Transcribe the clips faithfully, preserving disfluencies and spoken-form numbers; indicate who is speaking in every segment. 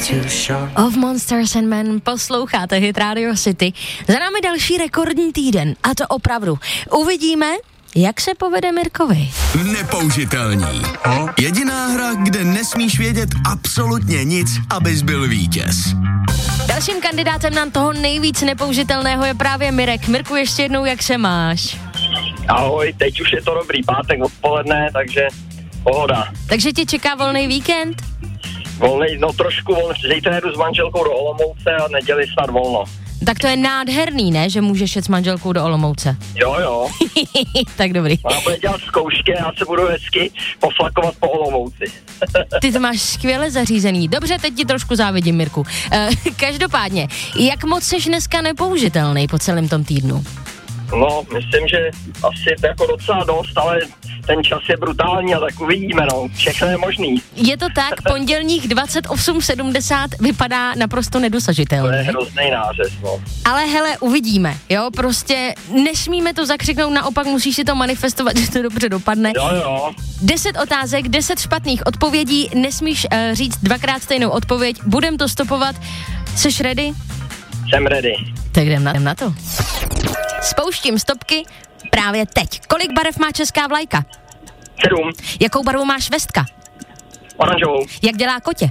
Speaker 1: Of Monsters and Men posloucháte Hit Radio City. Za námi další rekordní týden a to opravdu. Uvidíme, jak se povede Mirkovi.
Speaker 2: Nepoužitelní. Jediná hra, kde nesmíš vědět absolutně nic, abys byl vítěz.
Speaker 1: Dalším kandidátem na toho nejvíc nepoužitelného je právě Mirek. Mirku, ještě jednou, jak se máš?
Speaker 3: Ahoj, teď už je to dobrý pátek odpoledne, takže pohoda.
Speaker 1: Takže tě čeká volný víkend?
Speaker 3: Volnej, no trošku volný, zítra jedu s manželkou do Olomouce a neděli snad volno.
Speaker 1: Tak to je nádherný, ne, že můžeš jet s manželkou do Olomouce?
Speaker 3: Jo, jo.
Speaker 1: Tak dobrý.
Speaker 3: Ona bude dělat zkoušky a já se budu hezky poflakovat po Olomouci.
Speaker 1: Ty to máš skvěle zařízený. Dobře, teď ti trošku závidím, Mirku. E, každopádně, jak moc seš dneska nepoužitelný po celém tom týdnu?
Speaker 3: No, myslím, že asi jako docela dost, ale ten čas je brutální a tak uvidíme, no. Všechno je možný.
Speaker 1: Je to tak, pondělních dvacet osm sedmdesát vypadá naprosto nedosažitelně.
Speaker 3: To je hrozný nářez, no.
Speaker 1: Ale hele, uvidíme, jo, prostě nesmíme to zakřiknout, naopak musíš si to manifestovat, že to dobře dopadne.
Speaker 3: Jo, jo.
Speaker 1: Deset otázek, deset špatných odpovědí, nesmíš uh, říct dvakrát stejnou odpověď, budem to stopovat. Seš ready?
Speaker 3: Jsem ready.
Speaker 1: Tak jdem na, jdem na to. Spouštím stopky právě teď. Kolik barev má česká vlajka?
Speaker 3: Sedm.
Speaker 1: Jakou barvu má švestka?
Speaker 3: Oranžovou.
Speaker 1: Jak dělá kotě?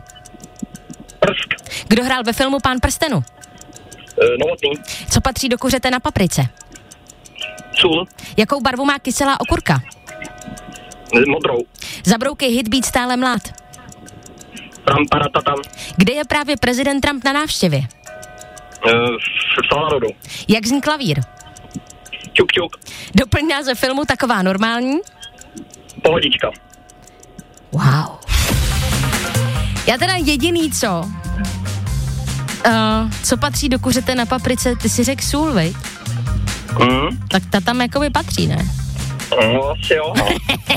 Speaker 3: Prsk.
Speaker 1: Kdo hrál ve filmu Pán prstenů?
Speaker 3: E, Novotný.
Speaker 1: Co patří do kuřete na paprice?
Speaker 3: Sůl.
Speaker 1: Jakou barvu má kyselá okurka?
Speaker 3: E, modrou.
Speaker 1: Za brouky hit být stále mlád.
Speaker 3: Pram, paratatam.
Speaker 1: Kde je právě prezident Trump na návštěvě?
Speaker 3: E, v Salarodu.
Speaker 1: Jak zní klavír?
Speaker 3: Čuk, čuk.
Speaker 1: Doplň název filmu Taková normální.
Speaker 3: Pohodička.
Speaker 1: Wow. Já teda jediný co, uh, co patří do kuřete na paprice, ty si řekl sůl, viď?
Speaker 3: Mm.
Speaker 1: Tak ta tam jakoby patří, ne?
Speaker 3: No, asi jo, no.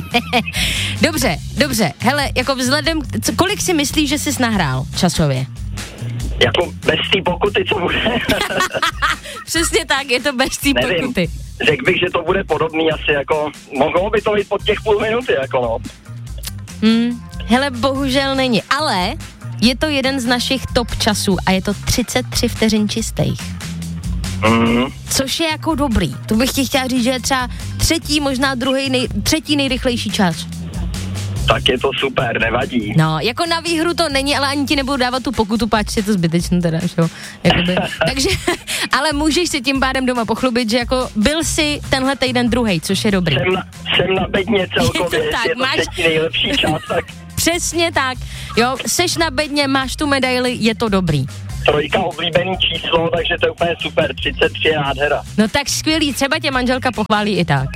Speaker 1: Dobře, dobře. Hele, jako vzhledem, co, kolik si myslíš, že jsi nahrál časově?
Speaker 3: Jako bez té pokuty, co bude?
Speaker 1: Přesně tak, je to bez té pokuty.
Speaker 3: Řekl bych, že to bude podobný asi jako, mohlo by to být pod těch půl minuty, jako no.
Speaker 1: Hmm, hele, bohužel není, ale je to jeden z našich top časů a je to třicet tři vteřin čistých.
Speaker 3: Mm.
Speaker 1: Což je jako dobrý. To bych ti chtěla říct, že je třeba třetí, možná druhý, nej, třetí nejrychlejší čas.
Speaker 3: Tak je to super, nevadí.
Speaker 1: No, jako na výhru to není, ale ani ti nebudu dávat tu pokutu, páč je to zbytečný teda, jo. Jakoby. Takže, ale můžeš si tím pádem doma pochlubit, že jako byl si tenhle týden druhej, což je dobrý.
Speaker 3: Jsem na, jsem na bedně celkově,
Speaker 1: je to, tak,
Speaker 3: je to
Speaker 1: máš...
Speaker 3: třetí nejlepší čas, tak...
Speaker 1: Přesně tak, jo, seš na bedně, máš tu medaili, je to dobrý.
Speaker 3: Trojka oblíbený číslo, takže to je úplně super, třicet tři je nádhera.
Speaker 1: No tak skvělý, třeba tě manželka pochválí i tak.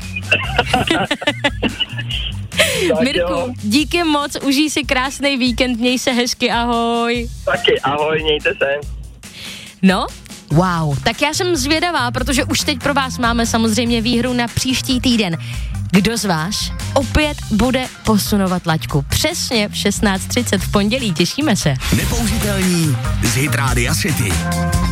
Speaker 3: Tak
Speaker 1: Mirku,
Speaker 3: jo.
Speaker 1: díky moc, užij si krásný víkend, měj se hezky, ahoj.
Speaker 3: Taky, ahoj, mějte se.
Speaker 1: No, wow, tak já jsem zvědavá, protože už teď pro vás máme samozřejmě výhru na příští týden. Kdo z vás opět bude posunovat laťku? Přesně v šestnáct třicet v pondělí, těšíme se.
Speaker 2: Nepoužitelní z Hit Radio City.